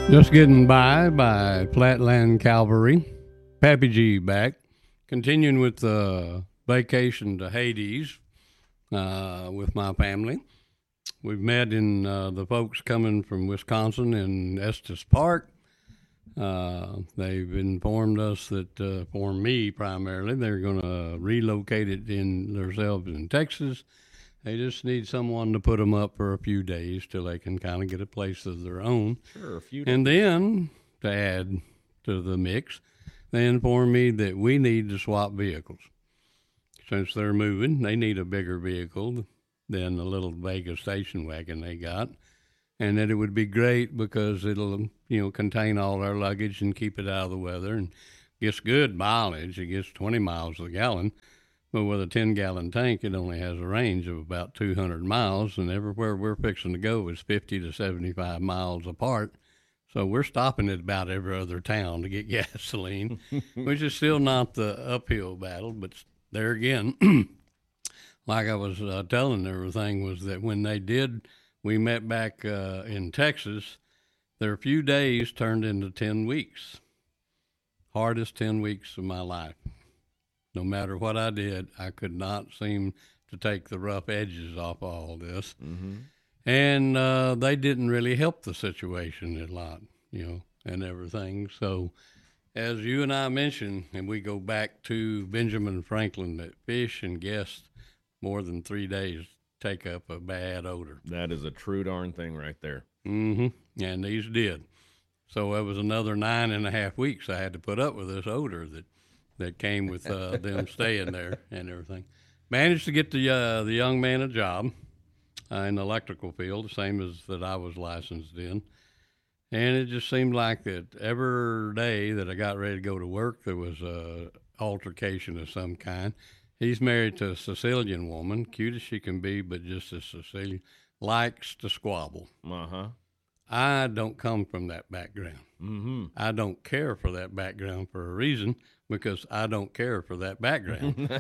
Just getting by Flatland Calvary. Pappy G back. Continuing with the vacation to Hades with my family. We've met in the folks coming from Wisconsin in Estes Park. They've informed us that, for me primarily, they're going to relocate it in themselves in Texas. They just need someone to put them up for a few days till they can kind of get a place of their own. Sure, a few days. And then, to add to the mix, they informed me that we need to swap vehicles. Since they're moving, they need a bigger vehicle than the little Vegas station wagon they got. And that it would be great because it'll, contain all our luggage and keep it out of the weather and gets good mileage. It gets 20 miles a gallon. But with a 10-gallon tank, it only has a range of about 200 miles, and everywhere we're fixing to go is 50 to 75 miles apart. So we're stopping at about every other town to get gasoline, which is still not the uphill battle. But there again, like I was telling everything, was that when we met back in Texas, their few days turned into 10 weeks. Hardest 10 weeks of my life. No matter what I did, I could not seem to take the rough edges off all this. Mm-hmm. And they didn't really help the situation a lot, and everything. So as you and I mentioned, and we go back to Benjamin Franklin, that fish and guests more than 3 days take up a bad odor. That is a true darn thing right there. Mm-hmm. And these did. So it was another 9.5 weeks I had to put up with this odor that came with them staying there and everything. Managed to get the young man a job in the electrical field, the same as that I was licensed in. And it just seemed like that every day that I got ready to go to work, there was a altercation of some kind. He's married to a Sicilian woman, cute as she can be, but just as Sicilian, likes to squabble. Uh-huh. I don't come from that background. Mm-hmm. I don't care for that background for a reason, because I don't care for that background.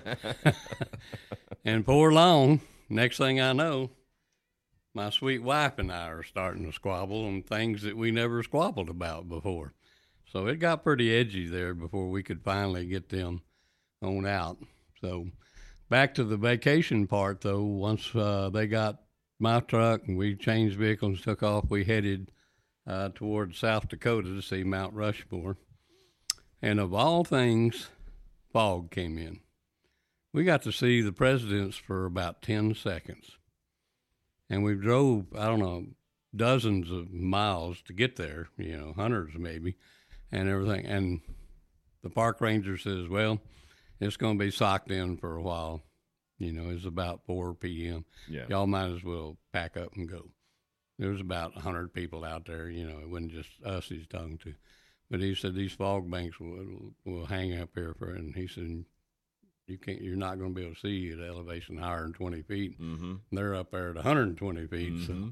And before long, next thing I know, my sweet wife and I are starting to squabble on things that we never squabbled about before. So it got pretty edgy there before we could finally get them on out. So back to the vacation part, though, once they got my truck and we changed vehicles and took off, we headed towards South Dakota to see Mount Rushmore. And of all things, fog came in. We got to see the presidents for about 10 seconds. And we drove, dozens of miles to get there, hundreds maybe, and everything. And the park ranger says, well, it's going to be socked in for a while. It's about 4 p.m. Yeah. Y'all might as well pack up and go. There was about 100 people out there, it wasn't just us he's talking to. But he said these fog banks will hang up here and he said, you're not going to be able to see at elevation higher than 20 feet. Mm-hmm. They're up there at 120 feet. Mm-hmm. So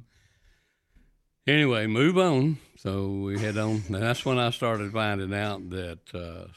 anyway, move on. So we head on. And that's when I started finding out that the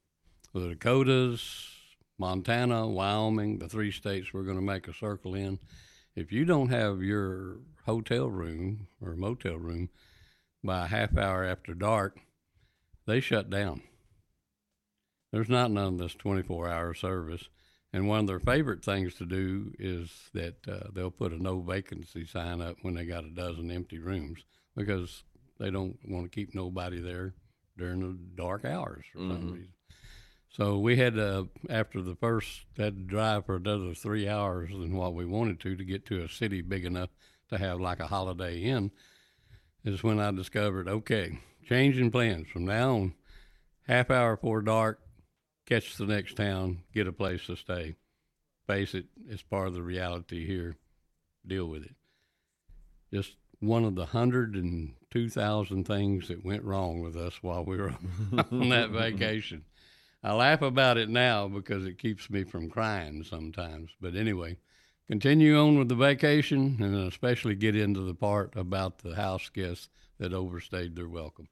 Dakotas, Montana, Wyoming, the 3 states we're going to make a circle in, if you don't have your hotel room or motel room by a half hour after dark, they shut down. There's not none of this 24-hour service. And one of their favorite things to do is that they'll put a no vacancy sign up when they got a dozen empty rooms, because they don't want to keep nobody there during the dark hours for some reason. So we had to, after the first, had to drive for another 3 hours than what we wanted to get to a city big enough to have like a Holiday Inn, is when I discovered, okay, changing plans. From now on, half hour before dark, catch the next town, get a place to stay. Face it, it's part of the reality here. Deal with it. Just one of the 102,000 things that went wrong with us while we were on that vacation. I laugh about it now because it keeps me from crying sometimes. But anyway, continue on with the vacation, and especially get into the part about the house guests that overstayed their welcome.